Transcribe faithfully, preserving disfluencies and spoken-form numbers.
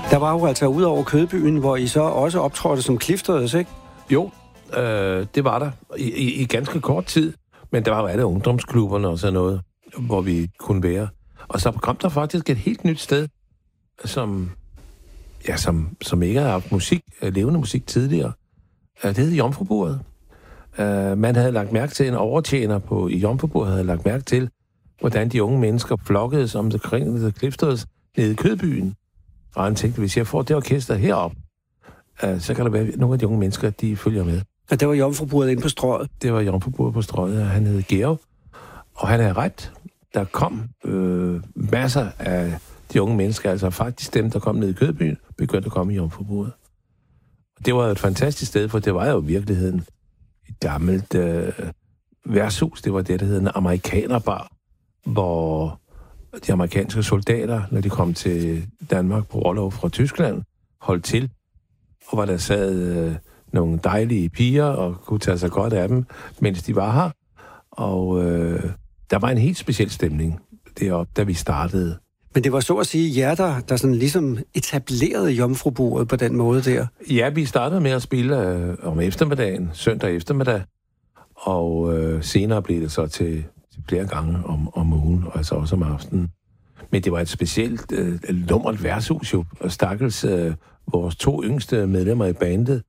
Der var jo altså ud over Kødbyen, hvor I så også optrådte som Clifters, ikke? Jo, øh, det var der I, i, i ganske kort tid. Men der var jo alle ungdomsklubberne og sådan noget, hvor vi kunne være. Og så kom der faktisk et helt nyt sted, som, ja, som, som ikke har haft musik, levende musik tidligere. Det hed Jomfrubordet. Man havde lagt mærke til, en overtjener på i Jomfrubordet havde lagt mærke til, hvordan de unge mennesker flokkedes om det kring Clifters nede i Kødbyen. Og han tænkte, hvis jeg får det orkester herop, så kan der være nogle af de unge mennesker, de følger med. Og det var Jomfrubordet inde på Strøget? Det var Jomfrubordet på Strøget, og han hed Georg. Og han havde ret. Der kom øh, masser af de unge mennesker, altså faktisk dem, der kom ned i Kødbyen, begyndte at komme i Jomfrubordet. Og det var jo et fantastisk sted, for det var jo i virkeligheden et gammelt øh, værtshus. Det var det, der hed en amerikanerbar, hvor de amerikanske soldater, når de kom til Danmark på orlov fra Tyskland, holdt til, og hvor der sad øh, nogle dejlige piger og kunne tage sig godt af dem, mens de var her. Og øh, der var en helt speciel stemning deroppe, da vi startede. Men det var så at sige jer, der, der sådan ligesom etablerede Jomfrubordet på den måde der? Ja, vi startede med at spille øh, om eftermiddagen, søndag eftermiddag, og øh, senere blev det så til, til flere gange om, om ugen, og altså også om aftenen. Men det var et specielt øh, lummert værtshus jo, og stakkels øh, vores to yngste medlemmer i bandet,